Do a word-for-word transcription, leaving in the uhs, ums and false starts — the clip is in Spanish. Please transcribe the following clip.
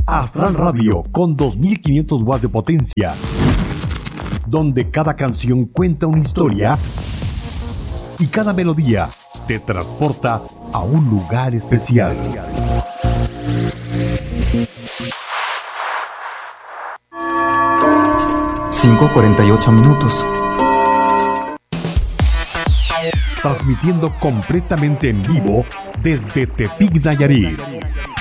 Astral Radio con dos mil quinientos watts de potencia, donde cada canción cuenta una historia y cada melodía te transporta a un lugar especial. cinco cuarenta y ocho minutos. Transmitiendo completamente en vivo desde Tepic, Nayarit.